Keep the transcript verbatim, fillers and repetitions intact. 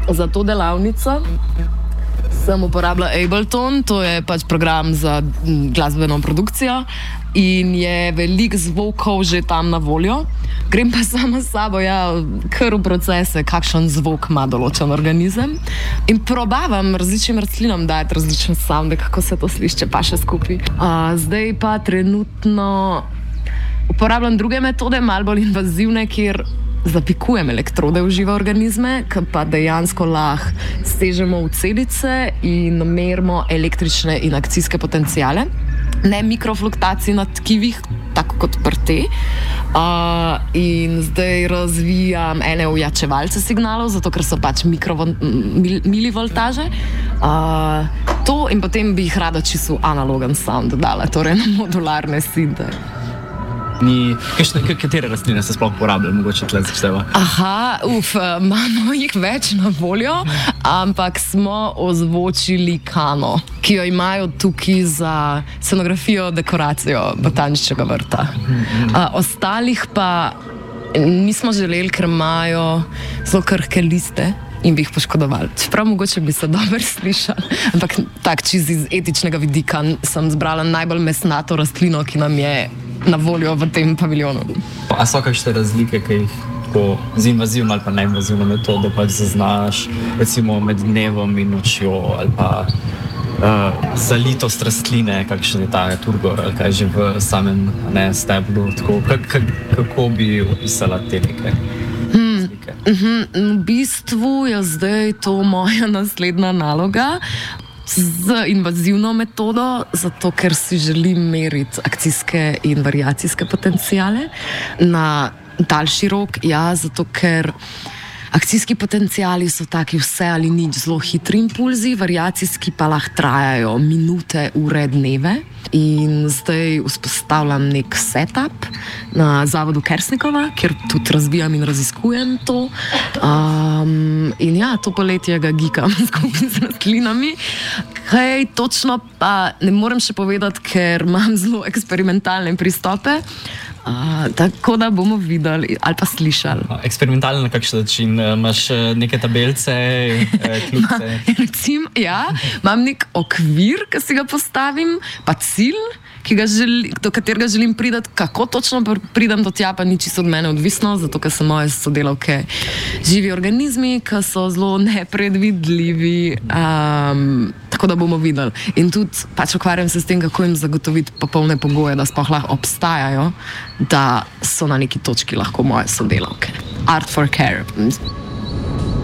za to delavnico sem uporabila Ableton, to je pač program za glasbeno produkcijo in je veliko zvokov že tam na voljo. Grem pa sama s sabo, ja, kar v procese, kakšen zvok ima določen organizem in probavam različnim rastlinam dajati različne sounde, kako se to sliši, pa še skupaj. Uh, zdaj pa trenutno uporabljam druge metode, malo bolj invazivne, kjer zapikujem elektrode v žive organizme, ki pa dejansko lahko stežemo v celice in merimo električne in akcijske potencijale. Ne mikrofluktacij na tkivih, tako kot pri te. Uh, in zdaj razvijam ene ojačevalce signalov, zato ker so pač mikrovol, mil, milivoltaže. Uh, to in potem bi jih rada čisto analogen sound dala, torej na modularne sinte. Ni, kakšne, katere rastline se sploh uporabljajo, mogoče tle začneva? Aha, uf, imamo jih več na voljo, ampak smo ozvočili kano, ki jo imajo tukaj za scenografijo, dekoracijo botaničnega vrta. A, ostalih pa nismo želeli, ker imajo zelo krhke liste in bi jih poškodovali. Čeprav mogoče bi se dobro slišali, ampak tak čiz iz etičnega vidika sem zbrala najbolj mesnato rastlino, ki nam je na voljo v tem paviljonu. A so kakšne razlike, ki jih tako z invazivno ali pa neinvazivno metodo pač zaznaš, recimo med dnevom in nočjo, ali pa uh, zalitost rastline, kakšen je ta turgor, ali kaj že v samem ne, steblu, tako, kak, kako bi opisala te neke razlike? Hmm, uh-huh, v bistvu je zdaj to moja naslednja naloga, z invazivno metodo, zato ker si želim meriti akcijske in variacijske potencijale na daljši rok, ja, zato ker akcijski potencijali so taki vse ali nič zelo hitri impulzi, variacijski pa lahko trajajo minute, ure, dneve. In zdaj vzpostavljam nek setup na zavodu Kersnikova, kjer tudi razvijam in raziskujem to. Um, in ja, to poletje ga gikam skupaj z rastlinami. Kaj točno pa ne morem še povedati, ker imam zelo eksperimentalne pristope. Uh, tako da bomo videli ali pa slišali. Eksperimentalno na kakšen način? Imaš neke tabelce, kljubice? Recimo, ja, imam nek okvir, ki si ga postavim, pa cilj, ki ga želi, do katerega želim priti. Kako točno pridem do tja, pa ni čisto od mene odvisno, zato ker so moje sodelavke živi organizmi, ki so zelo nepredvidljivi. Um, tako da bomo videli. In tudi pač ukvarjam se s tem, kako jim zagotoviti popolne pogoje, da sploh lahko obstajajo, da so na neki točki lahko moje sodelavke. Art for care.